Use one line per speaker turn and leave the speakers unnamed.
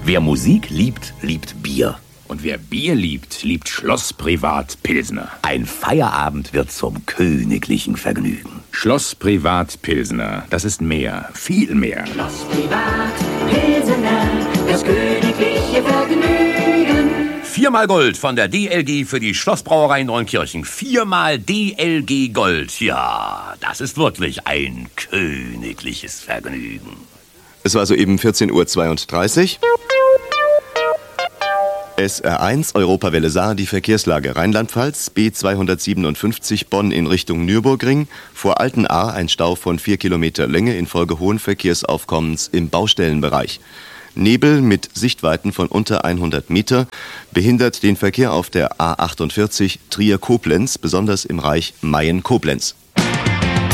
Wer Musik liebt, liebt Bier.
Und wer Bier liebt, liebt Schloss Privat Pilsner.
Ein Feierabend wird zum königlichen Vergnügen.
Schloss Privat Pilsner, das ist mehr, viel mehr.
Schloss Privat Pilsener, das königliche Vergnügen.
4-mal Gold von der DLG für die Schlossbrauerei Neunkirchen. 4-mal DLG Gold. Ja, das ist wirklich ein königliches Vergnügen.
Es war soeben 14:32 Uhr. SR1 Europawelle Saar, die Verkehrslage Rheinland-Pfalz, B257 Bonn in Richtung Nürburgring, vor Altenahr ein Stau von 4 Kilometer Länge infolge hohen Verkehrsaufkommens im Baustellenbereich. Nebel mit Sichtweiten von unter 100 Meter behindert den Verkehr auf der A48 Trier-Koblenz, besonders im Bereich Mayen-Koblenz.